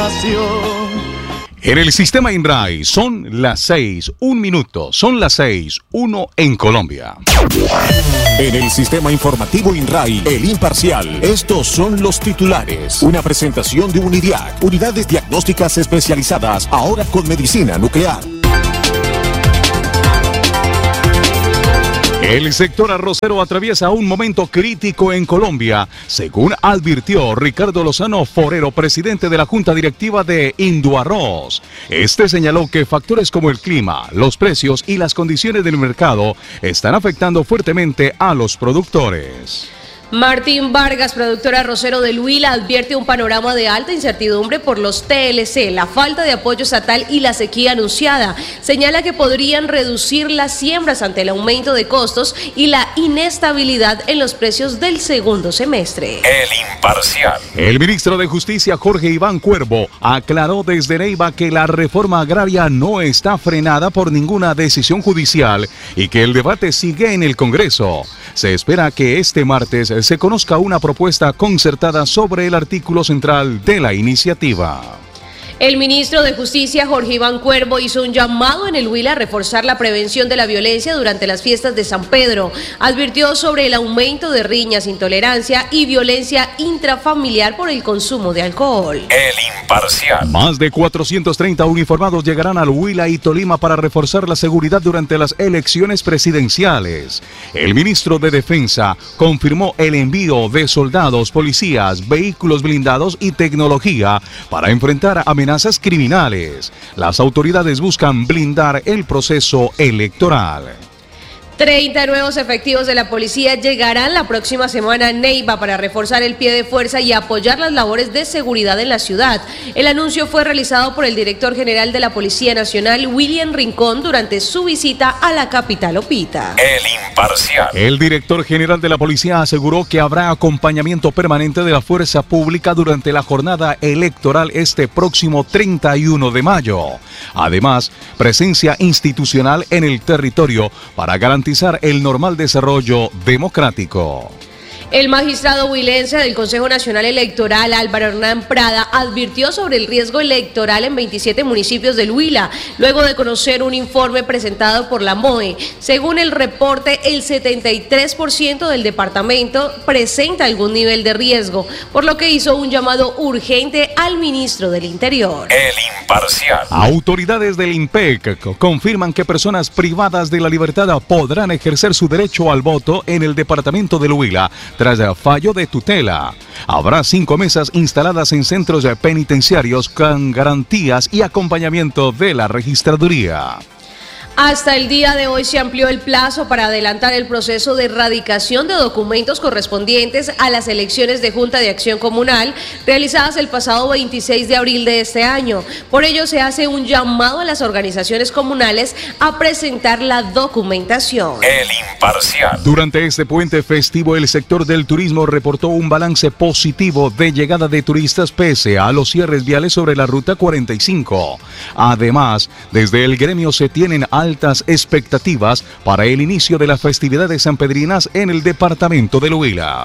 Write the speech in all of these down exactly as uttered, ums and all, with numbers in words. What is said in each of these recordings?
pasión. En el sistema INRAI son las seis, un minuto, son las seis, uno en Colombia. En el sistema informativo INRAI, el imparcial, estos son los titulares. Una presentación de Unidiac, unidades diagnósticas especializadas, ahora con medicina nuclear. El sector arrocero atraviesa un momento crítico en Colombia, según advirtió Ricardo Lozano Forero, presidente de la Junta Directiva de Induarroz. Este señaló que factores como el clima, los precios y las condiciones del mercado están afectando fuertemente a los productores. Martín Vargas, productor arrocero del Huila, advierte un panorama de alta incertidumbre por los T L C, la falta de apoyo estatal y la sequía anunciada. Señala que podrían reducir las siembras ante el aumento de costos y la inestabilidad en los precios del segundo semestre. El imparcial. El ministro de Justicia, Jorge Iván Cuervo, aclaró desde Neiva que la reforma agraria no está frenada por ninguna decisión judicial y que el debate sigue en el Congreso. Se espera que este martes se conozca una propuesta concertada sobre el artículo central de la iniciativa. El ministro de Justicia, Jorge Iván Cuervo, hizo un llamado en el Huila a reforzar la prevención de la violencia durante las fiestas de San Pedro. Advirtió sobre el aumento de riñas, intolerancia y violencia intrafamiliar por el consumo de alcohol. El imparcial. Más de cuatrocientos treinta uniformados llegarán al Huila y Tolima para reforzar la seguridad durante las elecciones presidenciales. El ministro de Defensa confirmó el envío de soldados, policías, vehículos blindados y tecnología para enfrentar amenazas criminales. Las autoridades buscan blindar el proceso electoral. treinta nuevos efectivos de la policía llegarán la próxima semana a Neiva para reforzar el pie de fuerza y apoyar las labores de seguridad en la ciudad. El anuncio fue realizado por el director general de la Policía Nacional, William Rincón, durante su visita a la capital opita. El imparcial. El director general de la policía aseguró que habrá acompañamiento permanente de la fuerza pública durante la jornada electoral este próximo treinta y uno de mayo. Además, presencia institucional en el territorio para garantizar el normal desarrollo democrático. El magistrado huilense del Consejo Nacional Electoral, Álvaro Hernán Prada, advirtió sobre el riesgo electoral en veintisiete municipios del Huila, luego de conocer un informe presentado por la M O E. Según el reporte, el setenta y tres por ciento del departamento presenta algún nivel de riesgo, por lo que hizo un llamado urgente al ministro del Interior. El imparcial. Autoridades del INPEC confirman que personas privadas de la libertad podrán ejercer su derecho al voto en el departamento del Huila tras el fallo de tutela. Habrá cinco mesas instaladas en centros penitenciarios con garantías y acompañamiento de la registraduría. Hasta el día de hoy se amplió el plazo para adelantar el proceso de erradicación de documentos correspondientes a las elecciones de Junta de Acción Comunal realizadas el pasado veintiséis de abril de este año. Por ello se hace un llamado a las organizaciones comunales a presentar la documentación. El imparcial. Durante este puente festivo, el sector del turismo reportó un balance positivo de llegada de turistas pese a los cierres viales sobre la ruta cuarenta y cinco. Además, desde el gremio se tienen altas expectativas para el inicio de las festividades sanpedrinas en el departamento del Huila.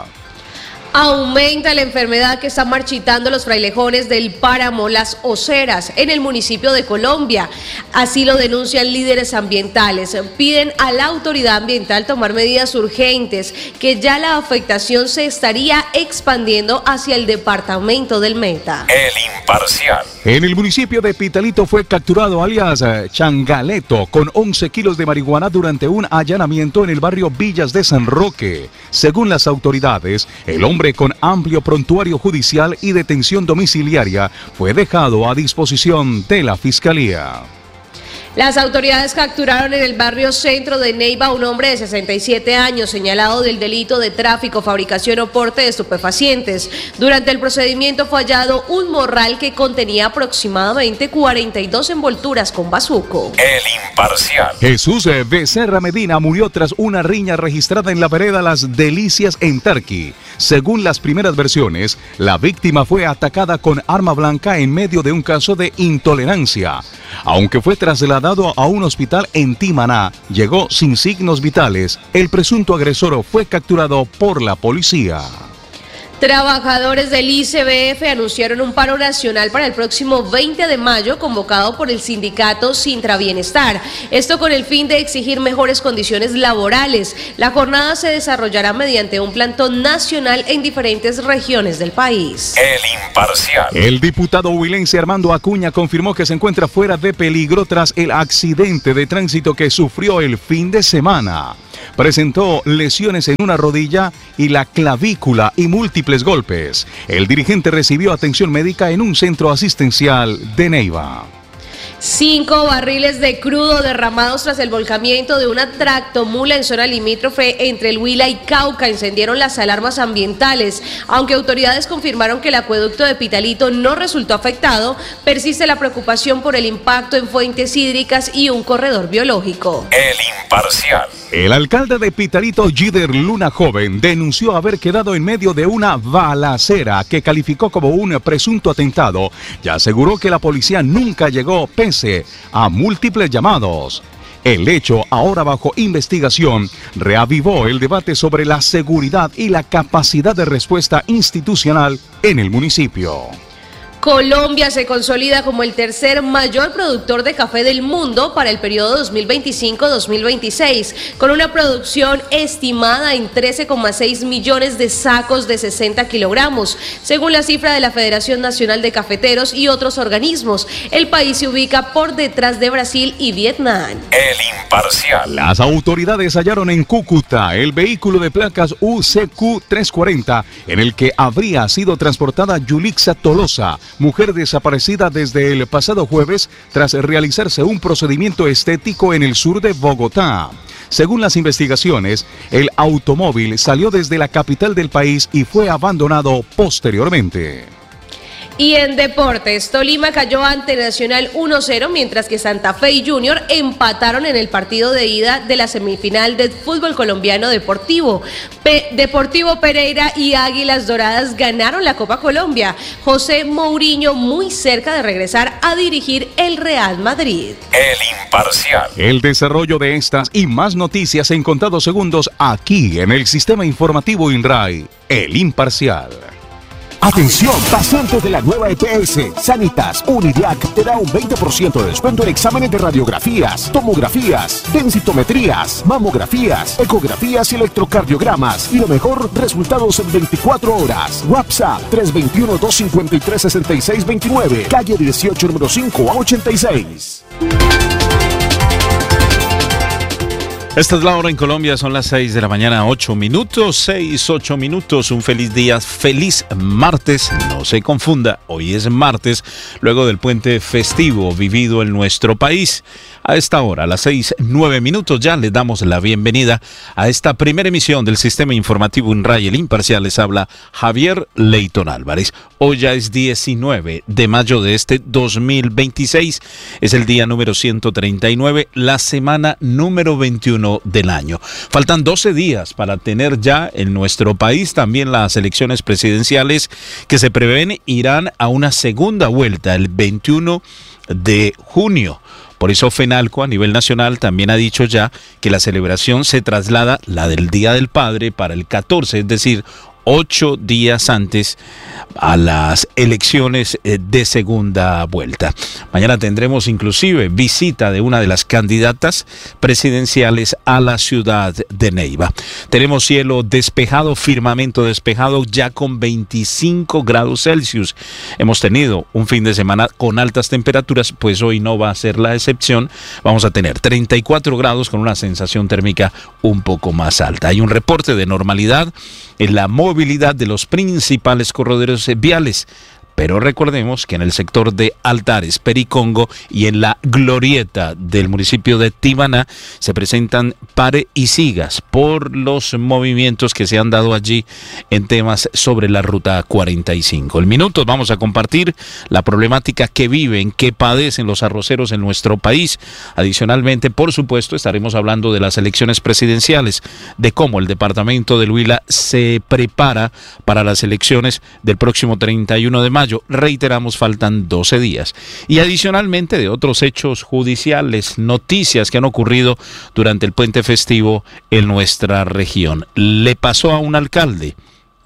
Aumenta la enfermedad que está marchitando los frailejones del páramo Las Oceras en el municipio de Colombia. Así lo denuncian líderes ambientales. Piden a la autoridad ambiental tomar medidas urgentes, que ya la afectación se estaría expandiendo hacia el departamento del Meta. El imparcial. En el municipio de Pitalito fue capturado alias Changaleto con once kilos de marihuana durante un allanamiento en el barrio Villas de San Roque. Según las autoridades, el hombre con amplio prontuario judicial y detención domiciliaria fue dejado a disposición de la Fiscalía. Las autoridades capturaron en el barrio centro de Neiva a un hombre de sesenta y siete años señalado del delito de tráfico, fabricación o porte de estupefacientes. Durante el procedimiento fue hallado un morral que contenía aproximadamente cuarenta y dos envolturas con bazuco. El imparcial. Jesús Becerra Medina murió tras una riña registrada en la vereda Las Delicias en Tarqui. Según las primeras versiones, la víctima fue atacada con arma blanca en medio de un caso de intolerancia. Aunque fue trasladado a un hospital en Timaná, llegó sin signos vitales. El presunto agresor fue capturado por la policía. Trabajadores del I C B F anunciaron un paro nacional para el próximo veinte de mayo convocado por el sindicato Sintra Bienestar. Esto con el fin de exigir mejores condiciones laborales. La jornada se desarrollará mediante un plantón nacional en diferentes regiones del país. El Imparcial. El diputado huilense Armando Acuña confirmó que se encuentra fuera de peligro tras el accidente de tránsito que sufrió el fin de semana. Presentó lesiones en una rodilla y la clavícula y múltiples golpes. El dirigente recibió atención médica en un centro asistencial de Neiva. Cinco barriles de crudo derramados tras el volcamiento de una tractomula en zona limítrofe entre el Huila y Cauca encendieron las alarmas ambientales. Aunque autoridades confirmaron que el acueducto de Pitalito no resultó afectado, persiste la preocupación por el impacto en fuentes hídricas y un corredor biológico. El Imparcial. El alcalde de Pitalito, Gider Luna Joven, denunció haber quedado en medio de una balacera que calificó como un presunto atentado y aseguró que la policía nunca llegó pese a múltiples llamados. El hecho, ahora bajo investigación, reavivó el debate sobre la seguridad y la capacidad de respuesta institucional en el municipio. Colombia se consolida como el tercer mayor productor de café del mundo para el periodo dos mil veinticinco a dos mil veintiséis, con una producción estimada en trece coma seis millones de sacos de sesenta kilogramos, según la cifra de la Federación Nacional de Cafeteros y otros organismos. El país se ubica por detrás de Brasil y Vietnam. El Imparcial. Las autoridades hallaron en Cúcuta el vehículo de placas U C Q trescientos cuarenta en el que habría sido transportada Yulixa Tolosa, mujer desaparecida desde el pasado jueves tras realizarse un procedimiento estético en el sur de Bogotá. Según las investigaciones, el automóvil salió desde la capital del país y fue abandonado posteriormente. Y en deportes, Tolima cayó ante Nacional uno cero, mientras que Santa Fe y Junior empataron en el partido de ida de la semifinal del fútbol colombiano deportivo. Pe- Deportivo Pereira y Águilas Doradas ganaron la Copa Colombia. José Mourinho muy cerca de regresar a dirigir el Real Madrid. El Imparcial. El desarrollo de estas y más noticias en contados segundos aquí en el Sistema Informativo INRAI, El Imparcial. Atención, pacientes de la nueva E P S, Sanitas, Unidiac te da un veinte por ciento de descuento en exámenes de radiografías, tomografías, densitometrías, mamografías, ecografías y electrocardiogramas. Y lo mejor, resultados en veinticuatro horas. WhatsApp tres dos uno, dos cinco tres, seis seis dos nueve, calle dieciocho, número cinco a ochenta y seis. Esta es la hora en Colombia, son las seis de la mañana, ocho minutos, seis, ocho minutos, un feliz día, feliz martes, no se confunda, hoy es martes, luego del puente festivo vivido en nuestro país. A esta hora, a las seis, nueve minutos, ya les damos la bienvenida a esta primera emisión del Sistema Informativo INRAI, El Imparcial. Les habla Javier Leyton Álvarez. Hoy ya es diecinueve de mayo de este dos mil veintiséis, es el día número ciento treinta y nueve, la semana número veintiuno del año. Faltan doce días para tener ya en nuestro país también las elecciones presidenciales que se prevén irán a una segunda vuelta el veintiuno de junio. Por eso FENALCO a nivel nacional también ha dicho ya que la celebración se traslada, la del Día del Padre, para el catorce, es decir, ocho días antes a las elecciones de segunda vuelta. Mañana tendremos inclusive visita de una de las candidatas presidenciales a la ciudad de Neiva. Tenemos cielo despejado, firmamento despejado, ya con veinticinco grados Celsius. Hemos tenido un fin de semana con altas temperaturas, pues hoy no va a ser la excepción. Vamos a tener treinta y cuatro grados con una sensación térmica un poco más alta. Hay un reporte de normalidad en la movilidad de los principales corredores viales. Pero recordemos que en el sector de Altares, Pericongo y en la glorieta del municipio de Tibaná se presentan pare y sigas por los movimientos que se han dado allí en temas sobre la ruta cuarenta y cinco. En minutos vamos a compartir la problemática que viven, que padecen los arroceros en nuestro país. Adicionalmente, por supuesto, estaremos hablando de las elecciones presidenciales, de cómo el departamento del Huila se prepara para las elecciones del próximo treinta y uno de mayo. Reiteramos, faltan doce días. Y adicionalmente de otros hechos judiciales, noticias que han ocurrido durante el puente festivo en nuestra región. Le pasó a un alcalde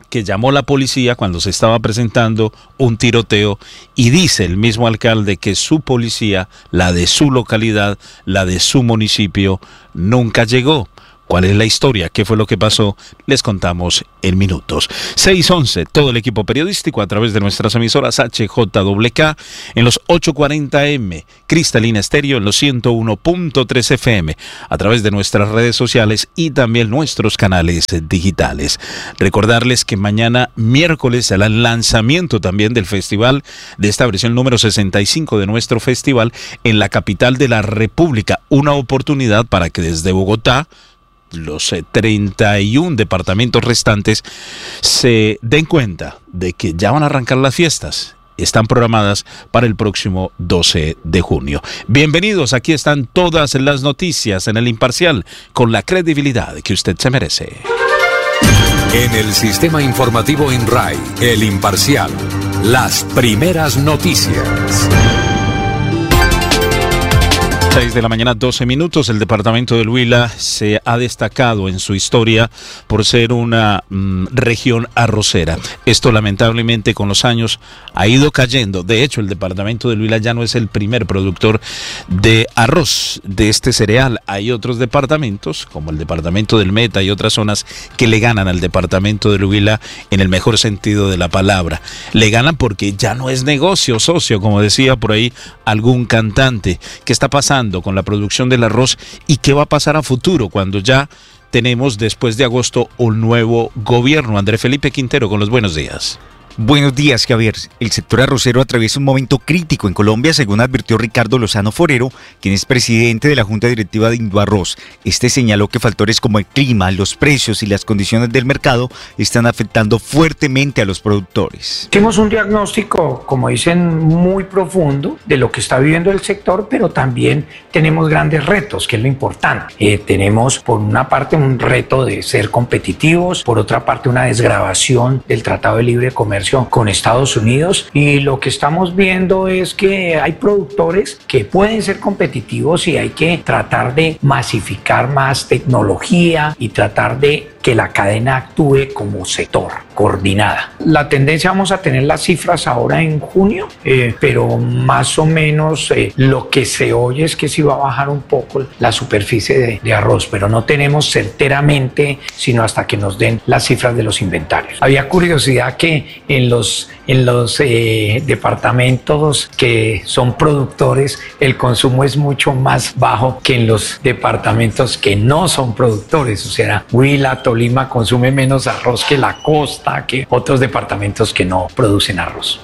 que llamó la policía cuando se estaba presentando un tiroteo, y dice el mismo alcalde que su policía, la de su localidad, la de su municipio, nunca llegó. ¿Cuál es la historia? ¿Qué fue lo que pasó? Les contamos en minutos. seis once, todo el equipo periodístico a través de nuestras emisoras H J W K en los ochocientos cuarenta M, Cristalina Estéreo en los ciento uno punto tres F M, a través de nuestras redes sociales y también nuestros canales digitales. Recordarles que mañana miércoles será el lanzamiento también del festival, de esta versión número sesenta y cinco de nuestro festival en la capital de la República. Una oportunidad para que desde Bogotá los treinta y uno departamentos restantes se den cuenta de que ya van a arrancar las fiestas. Están programadas para el próximo doce de junio. Bienvenidos, aquí están todas las noticias en El Imparcial, con la credibilidad que usted se merece. En el sistema informativo INRAI, El Imparcial, las primeras noticias. seis de la mañana, doce minutos. El departamento del Huila se ha destacado en su historia por ser una mm, región arrocera. Esto lamentablemente con los años ha ido cayendo. De hecho, el departamento del Huila ya no es el primer productor de arroz, de este cereal. Hay otros departamentos, como el departamento del Meta y otras zonas, que le ganan al departamento del Huila en el mejor sentido de la palabra. Le ganan porque ya no es negocio, socio, como decía por ahí algún cantante. ¿Qué está pasando con la producción del arroz y qué va a pasar a futuro cuando ya tenemos después de agosto un nuevo gobierno? André Felipe Quintero con los buenos días. Buenos días, Javier. El sector arrocero atraviesa un momento crítico en Colombia, según advirtió Ricardo Lozano Forero, quien es presidente de la Junta Directiva de Indoarroz. Este señaló que factores como el clima, los precios y las condiciones del mercado están afectando fuertemente a los productores. Hicimos un diagnóstico, como dicen, muy profundo de lo que está viviendo el sector, pero también tenemos grandes retos, que es lo importante. Eh, tenemos, por una parte, un reto de ser competitivos, por otra parte, una desgravación del Tratado de Libre Comercio con Estados Unidos, y lo que estamos viendo es que hay productores que pueden ser competitivos y hay que tratar de masificar más tecnología y tratar de que la cadena actúe como sector, coordinada. La tendencia, vamos a tener las cifras ahora en junio, eh, pero más o menos eh, lo que se oye es que sí va a bajar un poco la superficie de, de arroz, pero no tenemos certeramente sino hasta que nos den las cifras de los inventarios. Había curiosidad que en los, en los eh, departamentos que son productores el consumo es mucho más bajo que en los departamentos que no son productores, o sea, Huila, Tolima consume menos arroz que la costa, que otros departamentos que no producen arroz.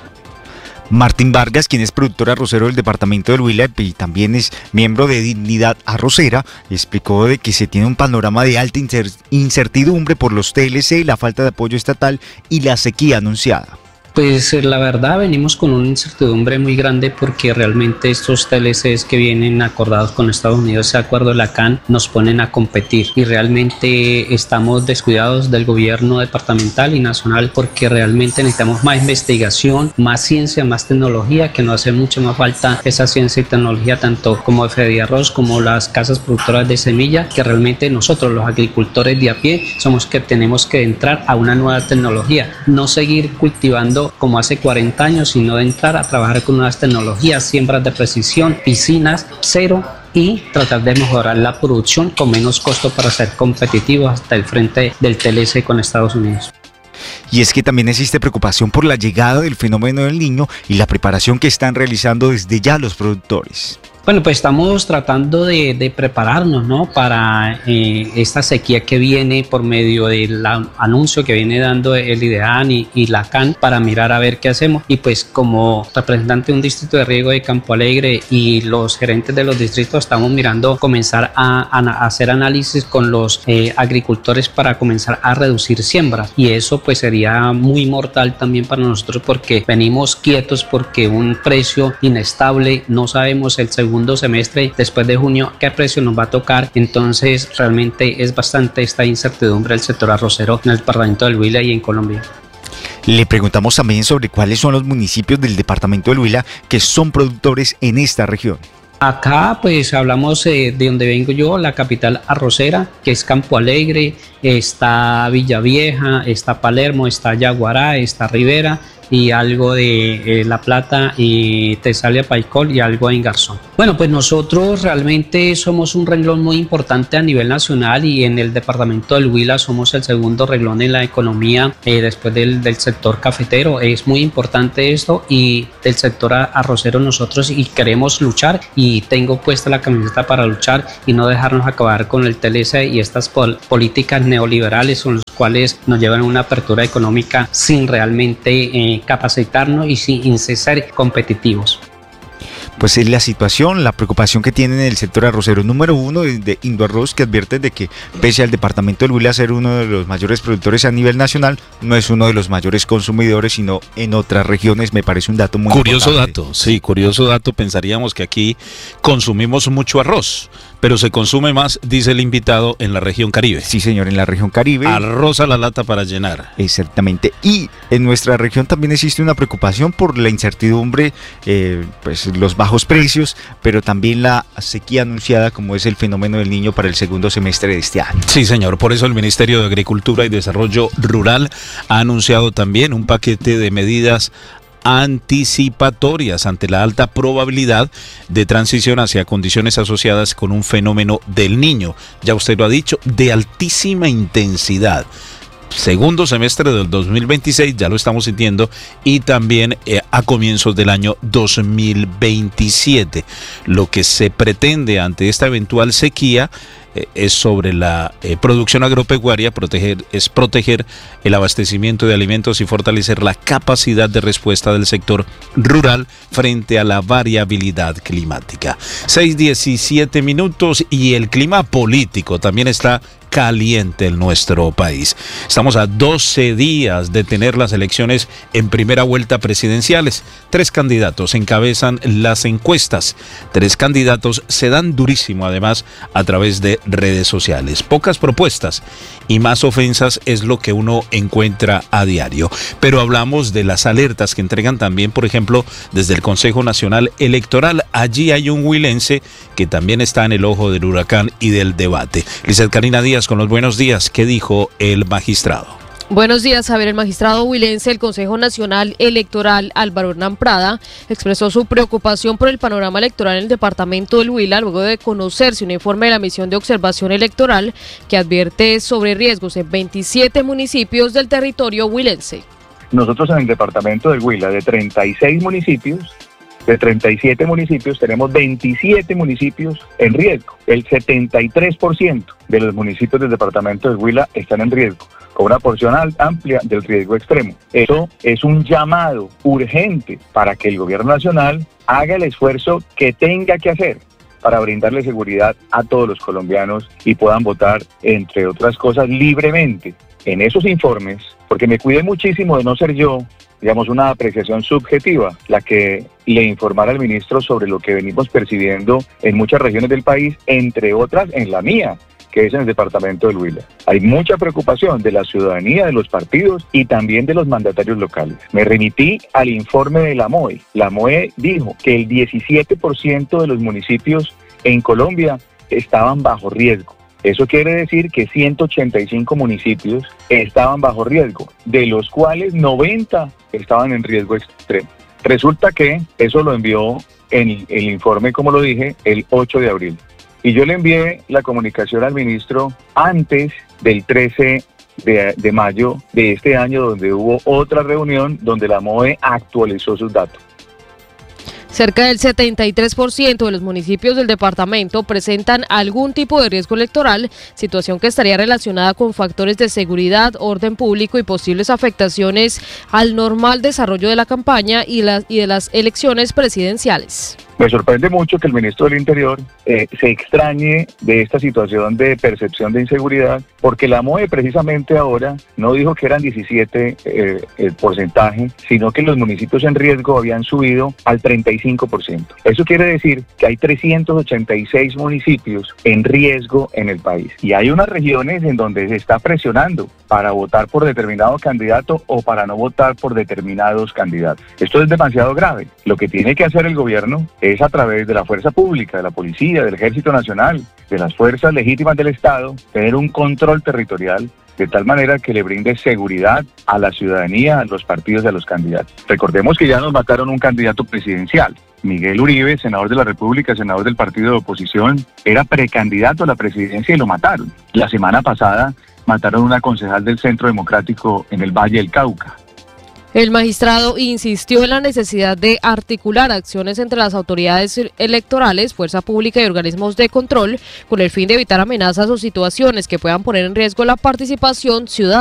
Martín Vargas, quien es productor arrocero del departamento del Huila y también es miembro de Dignidad Arrocera, explicó de que se tiene un panorama de alta incertidumbre por los T L C, la falta de apoyo estatal y la sequía anunciada. Pues la verdad venimos con una incertidumbre muy grande porque realmente estos T L Cs que vienen acordados con Estados Unidos, ese acuerdo de la C A N, nos ponen a competir y realmente estamos descuidados del gobierno departamental y nacional porque realmente necesitamos más investigación, más ciencia, más tecnología, que nos hace mucho más falta esa ciencia y tecnología tanto como Fediarroz como las casas productoras de semilla, que realmente nosotros los agricultores de a pie somos que tenemos que entrar a una nueva tecnología, no seguir cultivando como hace cuarenta años, sino de entrar a trabajar con nuevas tecnologías, siembras de precisión, piscinas cero y tratar de mejorar la producción con menos costo para ser competitivos hasta el frente del T L C con Estados Unidos. Y es que también existe preocupación por la llegada del fenómeno del Niño y la preparación que están realizando desde ya los productores. Bueno, pues estamos tratando de, de prepararnos, ¿no?, para eh, esta sequía que viene por medio del anuncio que viene dando el IDEAN y, y la C A N, para mirar a ver qué hacemos. Y pues como representante de un distrito de riego de Campo Alegre y los gerentes de los distritos estamos mirando comenzar a, a hacer análisis con los eh, agricultores para comenzar a reducir siembras, y eso pues sería muy mortal también para nosotros porque venimos quietos porque un precio inestable, no sabemos el segundo segundo semestre después de junio qué precio nos va a tocar. Entonces realmente es bastante esta incertidumbre del sector arrocero en el departamento del Huila y en Colombia. Le preguntamos también sobre cuáles son los municipios del departamento del Huila que son productores en esta región. Acá pues hablamos eh, de donde vengo yo, la capital arrocera, que es Campo Alegre, está Villavieja, está Palermo, está Yaguará, está Rivera y algo de eh, La Plata y Tesalia Paicol y algo en Garzón. Bueno, pues nosotros realmente somos un renglón muy importante a nivel nacional y en el departamento del Huila somos el segundo renglón en la economía eh, después del, del sector cafetero. Es muy importante esto y del sector arrocero nosotros y queremos luchar y tengo puesta la camiseta para luchar y no dejarnos acabar con el T L C y estas pol- políticas neoliberales con los cuales nos llevan a una apertura económica sin realmente eh, capacitarnos y sin ser competitivos. Pues es la situación, la preocupación que tiene el sector arrocero. Número uno de Indoarroz, que advierte de que pese al departamento del Huila ser uno de los mayores productores a nivel nacional, no es uno de los mayores consumidores, sino en otras regiones. Me parece un dato muy curioso importante. dato, sí, curioso dato. Pensaríamos que aquí consumimos mucho arroz, pero se consume más, dice el invitado, en la región Caribe. Sí, señor, en la región Caribe. Arroz a la lata para llenar. Exactamente. Y en nuestra región también existe una preocupación por la incertidumbre, eh, pues los bajos precios, pero también la sequía anunciada, como es el fenómeno del Niño para el segundo semestre de este año. Sí, señor. Por eso el Ministerio de Agricultura y Desarrollo Rural ha anunciado también un paquete de medidas anticipatorias ante la alta probabilidad de transición hacia condiciones asociadas con un fenómeno del Niño. Ya usted lo ha dicho, de altísima intensidad. Segundo semestre del dos mil veintiséis, ya lo estamos sintiendo, y también eh, a comienzos del año dos mil veintisiete. Lo que se pretende ante esta eventual sequía eh, es sobre la eh, producción agropecuaria, proteger, es proteger el abastecimiento de alimentos y fortalecer la capacidad de respuesta del sector rural frente a la variabilidad climática. seis diecisiete minutos y el clima político también está caliente en nuestro país. Estamos a doce días de tener las elecciones en primera vuelta presidenciales. Tres candidatos encabezan las encuestas. Tres candidatos se dan durísimo además a través de redes sociales. Pocas propuestas y más ofensas es lo que uno encuentra a diario. Pero hablamos de las alertas que entregan también, por ejemplo, desde el Consejo Nacional Electoral. Allí hay un huilense que también está en el ojo del huracán y del debate. Lizeth Karina Díaz con los buenos días. ¿Qué dijo el magistrado? Buenos días, Javier. El magistrado huilense del Consejo Nacional Electoral, Álvaro Hernán Prada, expresó su preocupación por el panorama electoral en el departamento del Huila luego de conocerse un informe de la misión de observación electoral que advierte sobre riesgos en veintisiete municipios del territorio huilense. Nosotros en el departamento del Huila, de treinta y seis municipios, de treinta y siete municipios, tenemos veintisiete municipios en riesgo. El setenta y tres por ciento de los municipios del departamento del Huila están en riesgo, con una porción amplia del riesgo extremo. Eso es un llamado urgente para que el gobierno nacional haga el esfuerzo que tenga que hacer para brindarle seguridad a todos los colombianos y puedan votar, entre otras cosas, libremente. En esos informes, porque me cuidé muchísimo de no ser yo, digamos, una apreciación subjetiva, la que le informara al ministro sobre lo que venimos percibiendo en muchas regiones del país, entre otras en la mía, que es en el departamento del Huila. Hay mucha preocupación de la ciudadanía, de los partidos y también de los mandatarios locales. Me remití al informe de la M O E. La M O E dijo que el diecisiete por ciento de los municipios en Colombia estaban bajo riesgo. Eso quiere decir que ciento ochenta y cinco municipios estaban bajo riesgo, de los cuales noventa estaban en riesgo extremo. Resulta que eso lo envió en el informe, como lo dije, el ocho de abril. Y yo le envié la comunicación al ministro antes del trece de mayo de este año, donde hubo otra reunión donde la M O E actualizó sus datos. Cerca del setenta y tres por ciento de los municipios del departamento presentan algún tipo de riesgo electoral, situación que estaría relacionada con factores de seguridad, orden público y posibles afectaciones al normal desarrollo de la campaña y, la, y de las elecciones presidenciales. Me sorprende mucho que el ministro del Interior eh, se extrañe de esta situación de percepción de inseguridad, porque la M O E precisamente ahora no dijo que eran diecisiete eh, el porcentaje, sino que los municipios en riesgo habían subido al treinta y cinco por ciento. Eso quiere decir que hay trescientos ochenta y seis municipios en riesgo en el país. Y hay unas regiones en donde se está presionando para votar por determinado candidato o para no votar por determinados candidatos. Esto es demasiado grave. Lo que tiene que hacer el gobierno es a través de la fuerza pública, de la policía, del Ejército Nacional, de las fuerzas legítimas del Estado, tener un control territorial de tal manera que le brinde seguridad a la ciudadanía, a los partidos y a los candidatos. Recordemos que ya nos mataron un candidato presidencial. Miguel Uribe, senador de la República, senador del partido de oposición, era precandidato a la presidencia y lo mataron. La semana pasada mataron a una concejal del Centro Democrático en el Valle del Cauca. El magistrado insistió en la necesidad de articular acciones entre las autoridades electorales, fuerza pública y organismos de control con el fin de evitar amenazas o situaciones que puedan poner en riesgo la participación ciudadana.